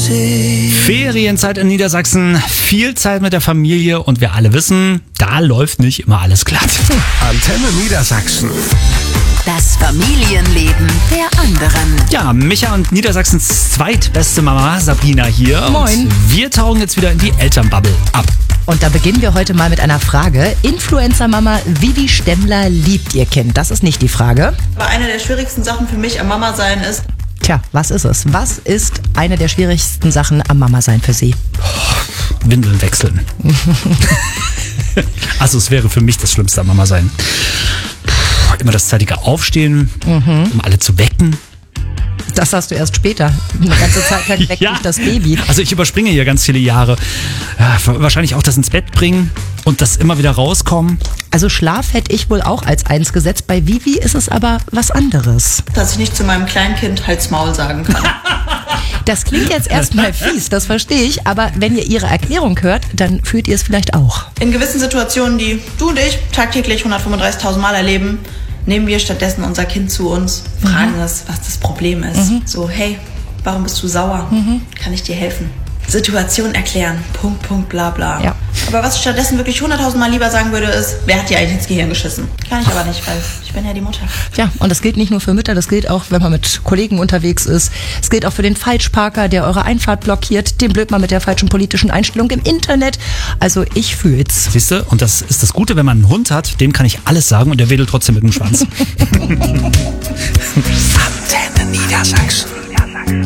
Ferienzeit in Niedersachsen, viel Zeit mit der Familie und wir alle wissen, da läuft nicht immer alles glatt. Antenne Niedersachsen. Das Familienleben der anderen. Ja, Micha und Niedersachsens zweitbeste Mama Sabrina hier. Moin. Und wir tauchen jetzt wieder in die Elternbubble ab. Und da beginnen wir heute mal mit einer Frage. Influencer-Mama Vivi Stemmler liebt ihr Kind. Das ist nicht die Frage. Aber eine der schwierigsten Sachen für mich am Mama-Sein ist, Tja, was ist es? Was ist eine der schwierigsten Sachen am Mama-Sein für Sie? Windeln wechseln. Also es wäre für mich das Schlimmste am Mama-Sein. Immer das zeitige Aufstehen, um alle zu wecken. Das hast du erst später. Eine ganze Zeit lang weckt dich das Baby. Also ich überspringe hier ganz viele Jahre. Ja, wahrscheinlich auch das ins Bett bringen und das immer wieder rauskommen. Also Schlaf hätte ich wohl auch als eins gesetzt. Bei Vivi ist es aber was anderes. dass ich nicht zu meinem Kleinkind Halt's Maul sagen kann. Das klingt jetzt erstmal fies, das verstehe ich. Aber wenn ihr ihre Erklärung hört, dann fühlt ihr es vielleicht auch. In gewissen Situationen, die du und ich tagtäglich 135.000 Mal erleben, nehmen wir stattdessen unser Kind zu uns, fragen es, was das Problem ist. So, hey, warum bist du sauer? Kann ich dir helfen? Situation erklären. Punkt, bla bla. Ja. Aber was ich stattdessen wirklich 100.000 Mal lieber sagen würde, ist, wer hat dir eigentlich ins Gehirn geschissen? Kann ich aber nicht, weil ich bin ja die Mutter. Ja, und das gilt nicht nur für Mütter, das gilt auch, wenn man mit Kollegen unterwegs ist. Es gilt auch für den Falschparker, der eure Einfahrt blockiert, den Blödmann mit der falschen politischen Einstellung im Internet. Also ich fühl's. Siehst du? Und das ist das Gute, wenn man einen Hund hat, dem kann ich alles sagen und der wedelt trotzdem mit dem Schwanz. Antenne Niedersachsen.